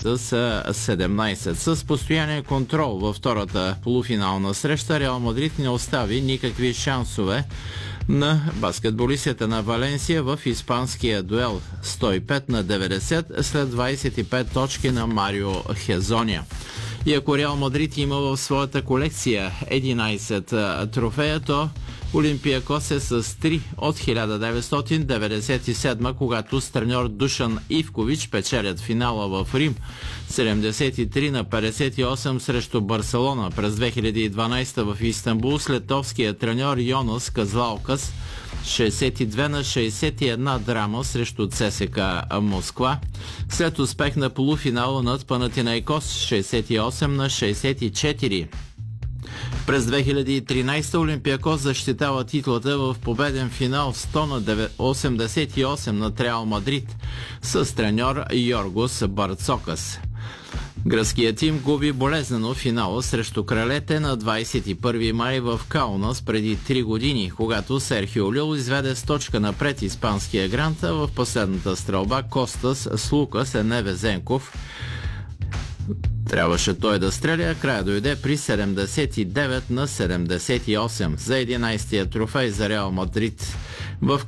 резултата са 17. С постоянен контрол във втората полуфинална среща Реал Мадрид не остави никакви шансове на баскетболистите на Валенсия в испанския дуел 105-90 след 25 точки на Марио Хезоня. И ако Реал Мадрид има в своята колекция 11 трофея, то Олимпиакос е с 3 от 1997, когато с треньор Душан Ивкович печелят финала в Рим 73-58 срещу Барселона. През 2012 в Истанбул с литовския треньор Йонас Казлаукас 62-61 драма срещу ЦСКА Москва, след успех на полуфинала над Панатинайкос 68-64. През 2013 Олимпиакос защитава титлата в победен финал 100-88 над Реал Мадрид с треньор Йоргос Барцокас. Гръцкият тим губи болезнено финала срещу кралете на 21 май в Каунас преди 3 години, когато Серхио Лил изведе с точка напред испанския грант, а в последната стрелба Костас с Лукас Невезенков трябваше той да стреля, края дойде при 79-78 за 11-тия трофей за Реал Мадрид в